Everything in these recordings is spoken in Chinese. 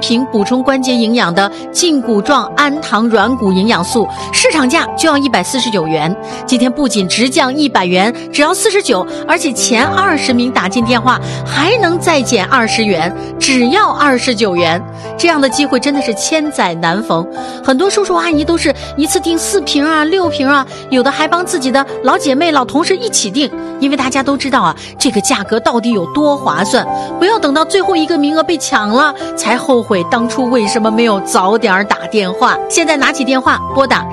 瓶补充关节营养的胫骨状氨糖软骨营养素，市场价就要149元。今天不仅直降100元，只要49，而且前20名打进电话还能再减20元，只要29元。这样的机会真的是千载难逢，很多叔叔阿姨都是一次订4瓶啊、6瓶啊，有的还帮自己的老姐妹、老同事一起订，因为大家都知道啊，这个价格到底有多划算。不要等到最后一个名额被抢了，才后悔当初为什么没有早点打电话。现在拿起电话拨打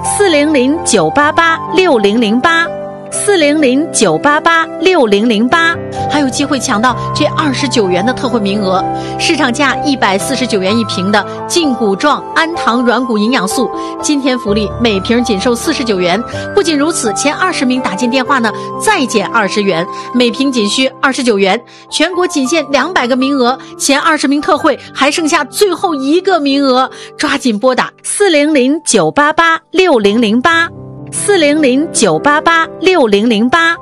400-988-6008。400-988-6008，还有机会抢到这29元的特惠名额。市场价149元一瓶的胫骨状氨糖软骨营养素，今天福利每瓶仅售49元。不仅如此，前20名打进电话呢，再减20元，每瓶仅需29元。全国仅限200个名额，前20名特惠还剩下最后1个名额，抓紧拨打400-988-6008。400-988-6008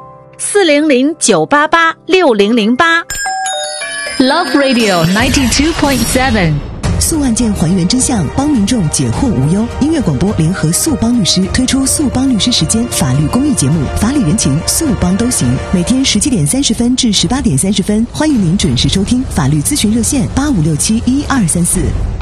400-988-6008 Love Radio 92.7 诉案件还原真相，帮民众解惑无忧。音乐广播联合速帮律师推出速帮律师时间法律公益节目，法理人情速帮都行。每天17点30分至18点30分，欢迎您准时收听。法律咨询热线85671234。